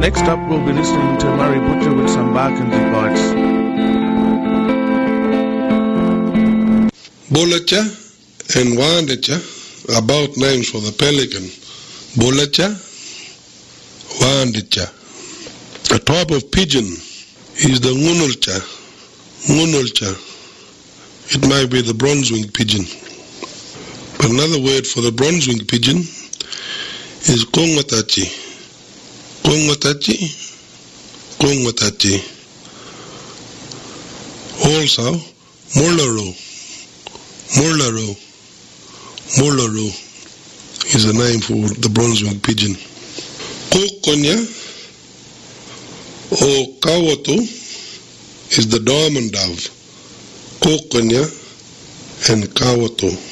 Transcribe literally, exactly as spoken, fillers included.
Next up, we'll be listening to Murray Butcher with some Barkindi Bites. Bulacha and Wandacha, about names for the pelican. Bulacha, Wandacha. A type of pigeon is the Ngunulcha. Ngunulcha. It might be the bronze-winged pigeon. But another word for the bronze-winged pigeon is Kongwatachi. Kongwatachi, Kongwatachi. Also, Mularu. Mularu. Mularu is the name for the bronze-winged pigeon. Kokonya or Kawato is the diamond dove. Kokonya and Kawato.